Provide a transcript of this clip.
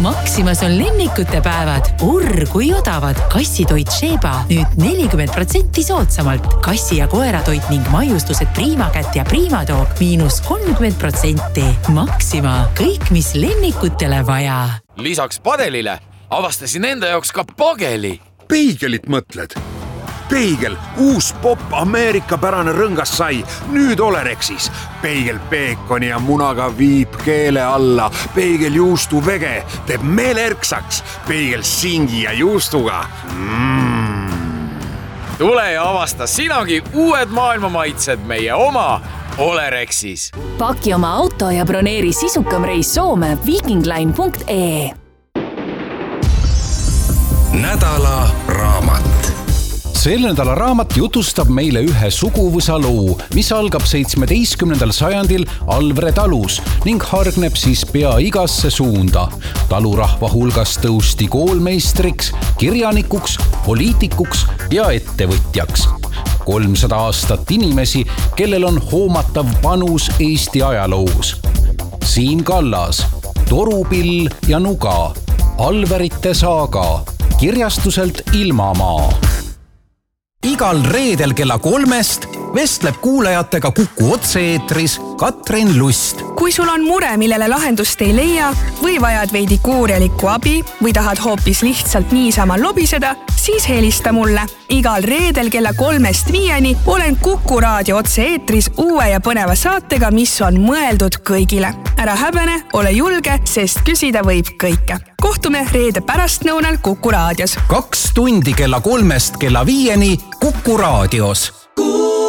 Maximas on lemmikute päevad. Kui odavad. Kassitoit Sheba nüüd 40% soodsamalt. Kassi- ja koeratoit ning maiustused Primakätt ja Primadog -30%. Maxima. Kõik, mis lemmikutele vaja. Lisaks padelile avastasin enda jaoks ka pageli. Peigelit mõtled? Peigel, uus popp ameerikapärane rõngas sai, nüüd Olerexis. Peigel peekoni ja munaga viib keele alla. Peigel juustu vege teeb meele erksaks. Peigel singi ja juustuga. Tule ja avasta sinagi uued maailma maitsed meie oma Olerexis. Paki oma auto ja broneeri sisukam reis Soome vikingline.ee. Nädala raamat. Selle nädala raamat jutustab meile ühe suguvõsa loo, mis algab 17. sajandil Alvre talus ning hargneb siis pea igasse suunda. Talurahva hulgas tõusti koolmeistriks, kirjanikuks, poliitikuks ja ettevõtjaks. 300 aastat inimesi, kellel on hoomatav panus Eesti ajaloos. Siim Kallas, Torupill ja Nuga, Alverite saaga, kirjastuselt Ilmamaa. Igal reedel kella 3 vestleb kuulajatega Kuku otse-eetris Katrin Lust. Kui sul on mure, millele lahendust ei leia või vajad veidi kuurjalikku abi või tahad hoopis lihtsalt niisama lobiseda, siis helista mulle. Igal reedel kella 3-5 olen Kuku raadio otse-eetris uue ja põneva saatega, mis on mõeldud kõigile. Ära häbene, ole julge, sest küsida võib kõike. Kohtume reede pärastnõunal Kuku raadios. 2 tundi kella 3 kella 5 Kuku raadios.